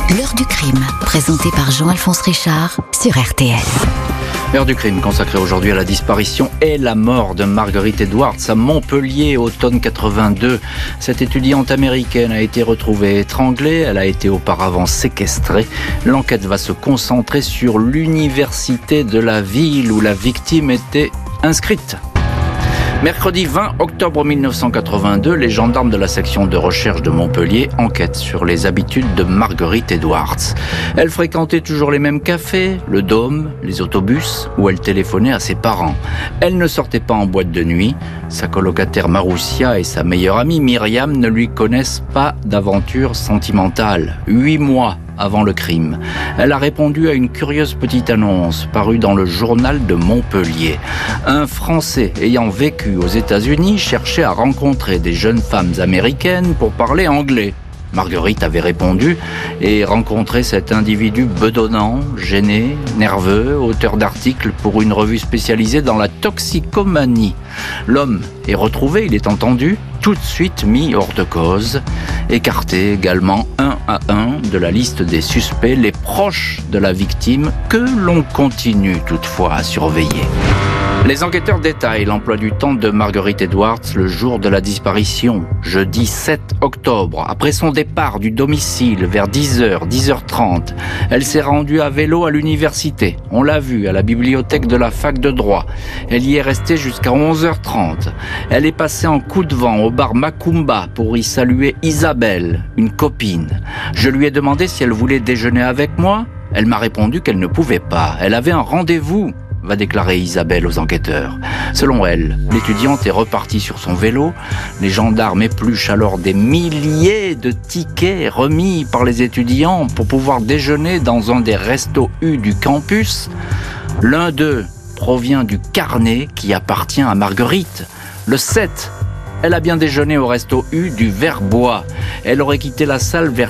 L'heure du crime, présentée par Jean-Alphonse Richard sur RTL. L'heure du crime consacrée aujourd'hui à la disparition et la mort de Marguerite Edwards à Montpellier, automne 82. Cette étudiante américaine a été retrouvée étranglée, elle a été auparavant séquestrée. L'enquête va se concentrer sur l'université de la ville où la victime était inscrite. Mercredi 20 octobre 1982, les gendarmes de la section de recherche de Montpellier enquêtent sur les habitudes de Marguerite Edwards. Elle fréquentait toujours les mêmes cafés, le Dôme, les autobus, où elle téléphonait à ses parents. Elle ne sortait pas en boîte de nuit. Sa colocataire Maroussia et sa meilleure amie Myriam ne lui connaissent pas d'aventure sentimentale. 8 mois avant le crime, elle a répondu à une curieuse petite annonce parue dans le journal de Montpellier. Un Français ayant vécu aux États-Unis cherchait à rencontrer des jeunes femmes américaines pour parler anglais. Marguerite avait répondu et rencontré cet individu bedonnant, gêné, nerveux, auteur d'articles pour une revue spécialisée dans la toxicomanie. L'homme est retrouvé, il est entendu, tout de suite mis hors de cause, écarté également un à un de la liste des suspects, les proches de la victime que l'on continue toutefois à surveiller. Les enquêteurs détaillent l'emploi du temps de Marguerite Edwards le jour de la disparition, jeudi 7 octobre. Après son départ du domicile vers 10h, 10h30, elle s'est rendue à vélo à l'université. On l'a vue à la bibliothèque de la fac de droit. Elle y est restée jusqu'à 11h30. Elle est passée en coup de vent au bar Macumba pour y saluer Isabelle, une copine. Je lui ai demandé si elle voulait déjeuner avec moi. Elle m'a répondu qu'elle ne pouvait pas. Elle avait un rendez-vous, va déclarer Isabelle aux enquêteurs. Selon elle, l'étudiante est repartie sur son vélo. Les gendarmes épluchent alors des milliers de tickets remis par les étudiants pour pouvoir déjeuner dans un des restos U du campus. L'un d'eux provient du carnet qui appartient à Marguerite. Le 7, elle a bien déjeuné au resto U du Verbois. Elle aurait quitté la salle vers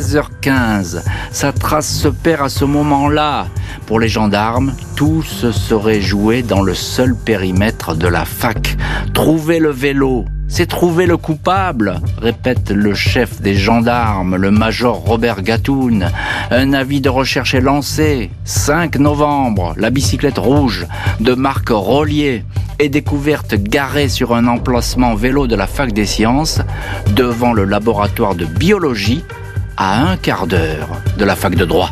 13h15. Sa trace se perd à ce moment-là. Pour les gendarmes, tout se serait joué dans le seul périmètre de la fac. Trouver le vélo, c'est trouver le coupable, répète le chef des gendarmes, le major Robert Gatoun. Un avis de recherche est lancé. 5 novembre, la bicyclette rouge de marque Rollier est découverte garée sur un emplacement vélo de la fac des sciences devant le laboratoire de biologie à 1 quart d'heure de la fac de droit.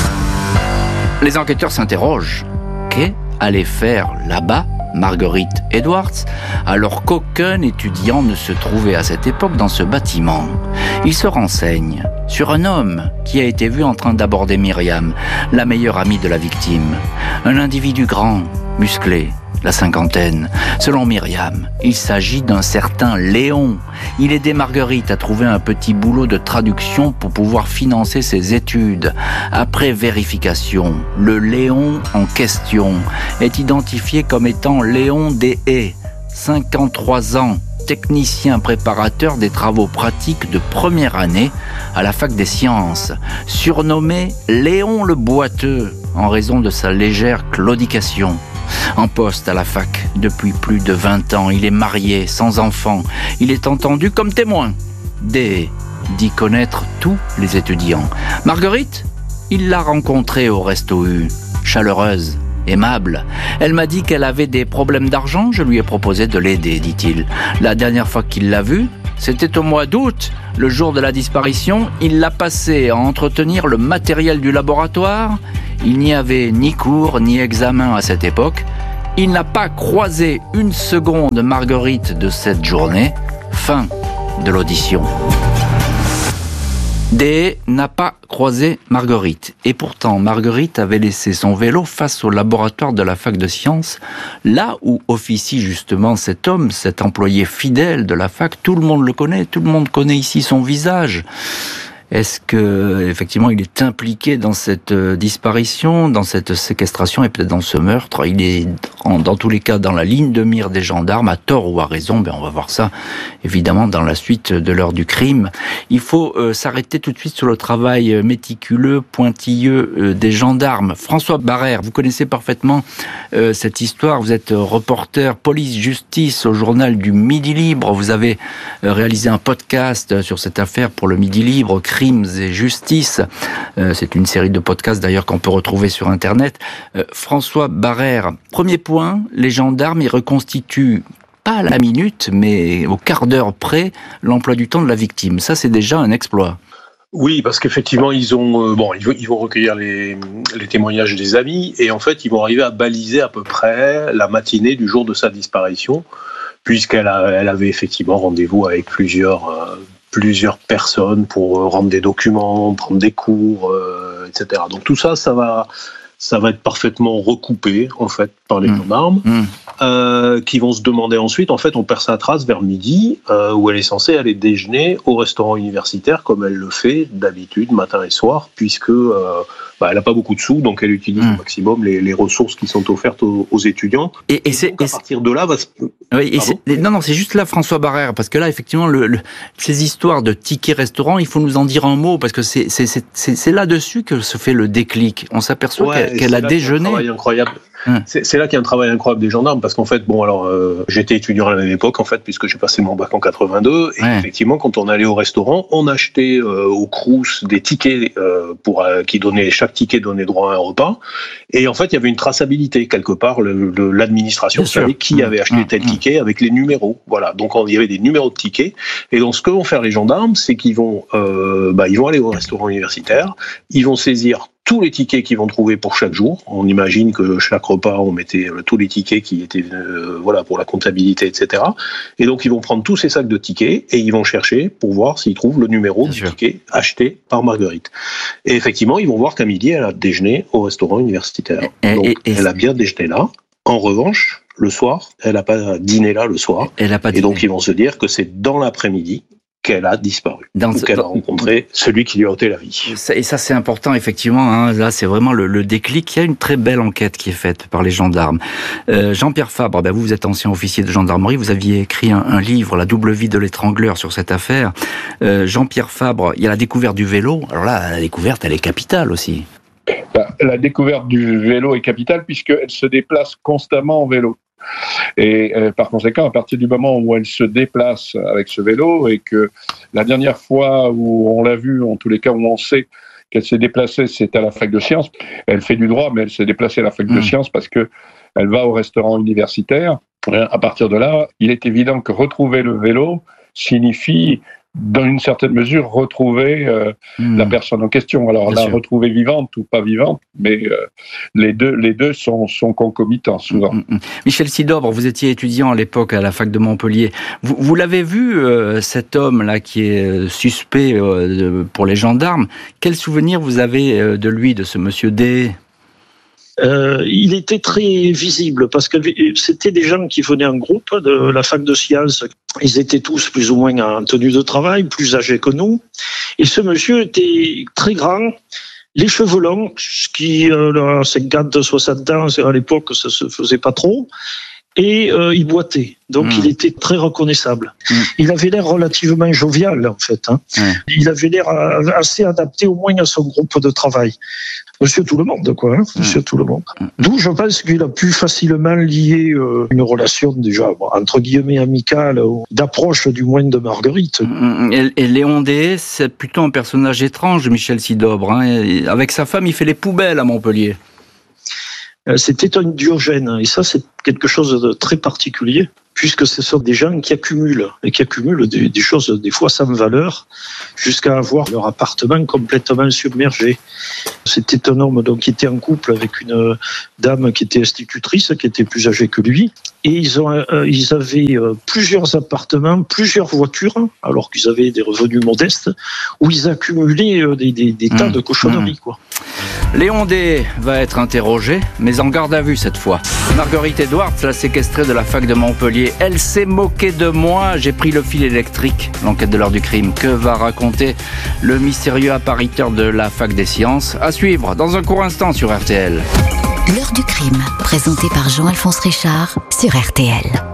Les enquêteurs s'interrogent. Qu'allait faire là-bas Marguerite Edwards alors qu'aucun étudiant ne se trouvait à cette époque dans ce bâtiment? Ils se renseignent sur un homme qui a été vu en train d'aborder Myriam, la meilleure amie de la victime. Un individu grand, musclé, la cinquantaine. Selon Myriam, il s'agit d'un certain Léon. Il aidait Marguerite à trouver un petit boulot de traduction pour pouvoir financer ses études. Après vérification, le Léon en question est identifié comme étant Léon Deshaies, 53 ans, technicien préparateur des travaux pratiques de première année à la fac des sciences, surnommé Léon le Boiteux en raison de sa légère claudication. En poste à la fac depuis plus de 20 ans, il est marié, sans enfant. Il est entendu comme témoin. Deshaies dit connaître tous les étudiants. Marguerite, il l'a rencontrée au resto U, chaleureuse, aimable. Elle m'a dit qu'elle avait des problèmes d'argent, je lui ai proposé de l'aider, dit-il. La dernière fois qu'il l'a vue, c'était au mois d'août, le jour de la disparition. Il l'a passé à entretenir le matériel du laboratoire. Il n'y avait ni cours ni examen à cette époque. Il n'a pas croisé une seconde Marguerite de cette journée. Fin de l'audition. Deshaies n'a pas croisé Marguerite. Et pourtant, Marguerite avait laissé son vélo face au laboratoire de la fac de sciences, là où officie justement cet homme, cet employé fidèle de la fac. Tout le monde le connaît, tout le monde connaît ici son visage. Est-ce que, effectivement, il est impliqué dans cette disparition, dans cette séquestration et peut-être dans ce meurtre? Il est, dans tous les cas, dans la ligne de mire des gendarmes, à tort ou à raison. On va voir ça, évidemment, dans la suite de l'heure du crime. Il faut s'arrêter tout de suite sur le travail méticuleux, pointilleux des gendarmes. François Barrère, vous connaissez parfaitement cette histoire. Vous êtes reporter police-justice au journal du Midi Libre. Vous avez réalisé un podcast sur cette affaire pour le Midi Libre, Crimes et Justice. C'est une série de podcasts d'ailleurs qu'on peut retrouver sur Internet. François Barrère, premier point, les gendarmes, ils reconstituent pas à la minute, mais au quart d'heure près, l'emploi du temps de la victime. Ça, c'est déjà un exploit. Oui, parce qu'effectivement, ils vont recueillir les témoignages des amis et en fait, ils vont arriver à baliser à peu près la matinée du jour de sa disparition, puisqu'elle avait effectivement rendez-vous avec plusieurs personnes pour rendre des documents, prendre des cours, etc. Donc tout ça, ça va être parfaitement recoupé en fait par les gendarmes, qui vont se demander ensuite. En fait, on perd sa trace vers midi, où elle est censée aller déjeuner au restaurant universitaire, comme elle le fait d'habitude matin et soir, puisque elle n'a pas beaucoup de sous, donc elle utilise au maximum les ressources qui sont offertes aux étudiants. Et donc, à partir de là, c'est juste là, François Barrère, parce que là, effectivement, ces histoires de tickets restaurant, il faut nous en dire un mot, parce que c'est là-dessus que se fait le déclic. On s'aperçoit qu'elle a déjeuné. C'est incroyable. C'est là qu'il y a un travail incroyable des gendarmes, parce qu'en fait, j'étais étudiant à la même époque, en fait, puisque j'ai passé mon bac en 82, et effectivement, quand on allait au restaurant, on achetait au Crous des tickets chaque ticket donnait droit à un repas, et en fait, il y avait une traçabilité quelque part. L'administration savait qui avait acheté tel ticket avec les numéros. Voilà, donc il y avait des numéros de tickets, et donc ce que vont faire les gendarmes, c'est qu'ils vont aller au restaurant universitaire, ils vont saisir tous les tickets qu'ils vont trouver pour chaque jour. On imagine que chaque repas, on mettait tous les tickets qui étaient pour la comptabilité, etc. Et donc, ils vont prendre tous ces sacs de tickets et ils vont chercher pour voir s'ils trouvent le numéro du ticket acheté par Marguerite. Et effectivement, ils vont voir qu'à midi, elle a déjeuné au restaurant universitaire. Donc, elle a bien déjeuné là. En revanche, le soir, elle n'a pas dîné là le soir. Et donc, ils vont se dire que c'est dans l'après-midi qu'elle a disparu, qu'elle a rencontré celui qui lui a ôté la vie. Et ça, c'est important, effectivement. Là, c'est vraiment le déclic. Il y a une très belle enquête qui est faite par les gendarmes. Jean-Pierre Fabre, vous êtes ancien officier de gendarmerie. Vous aviez écrit un livre, La double vie de l'étrangleur, sur cette affaire. Jean-Pierre Fabre, il y a la découverte du vélo. Alors là, la découverte, elle est capitale aussi. La découverte du vélo est capitale puisqu'elle se déplace constamment en vélo. Et par conséquent, à partir du moment où elle se déplace avec ce vélo, et que la dernière fois où on l'a vue, en tous les cas où on sait qu'elle s'est déplacée, c'est à la fac de sciences. Elle fait du droit, mais elle s'est déplacée à la fac de sciences parce que elle va au restaurant universitaire. À partir de là, il est évident que retrouver le vélo signifie, dans une certaine mesure, retrouver la personne en question. Alors, la retrouver vivante ou pas vivante, mais les deux sont concomitants, souvent. Michel Sidobre, vous étiez étudiant à l'époque à la fac de Montpellier. Vous l'avez vu, cet homme-là, qui est suspect pour les gendarmes. Quel souvenir vous avez de lui, de ce monsieur D ? Il était très visible parce que c'était des gens qui venaient en groupe de la fac de sciences. Ils étaient tous plus ou moins en tenue de travail, plus âgés que nous. Et ce monsieur était très grand, les cheveux longs, ce qui, à 50, 60 ans, à l'époque, ça se faisait pas trop. Et il boitait, donc il était très reconnaissable. Il avait l'air relativement jovial, en fait. Il avait l'air assez adapté, au moins à son groupe de travail. Monsieur tout le monde, quoi. Monsieur tout le monde. D'où je pense qu'il a pu facilement lier une relation déjà, entre guillemets, amicale, d'approche du moins de Marguerite. Et Léon D, c'est plutôt un personnage étrange, Michel Sidobre. Avec sa femme, il fait les poubelles à Montpellier. C'était un Diogène, et ça c'est quelque chose de très particulier, puisque ce sont des gens qui accumulent des choses des fois sans valeur, jusqu'à avoir leur appartement complètement submergé. C'était un homme donc qui était en couple avec une dame qui était institutrice, qui était plus âgée que lui, et ils avaient plusieurs appartements, plusieurs voitures, alors qu'ils avaient des revenus modestes, où ils accumulaient des tas de cochonneries, quoi. Léon D va être interrogé, mais en garde à vue cette fois. Marguerite Edwards, la séquestrée de la fac de Montpellier. Elle s'est moquée de moi, j'ai pris le fil électrique. L'enquête de l'heure du crime. Que va raconter le mystérieux appariteur de la fac des sciences? À suivre dans un court instant sur RTL. L'heure du crime, présentée par Jean-Alphonse Richard sur RTL.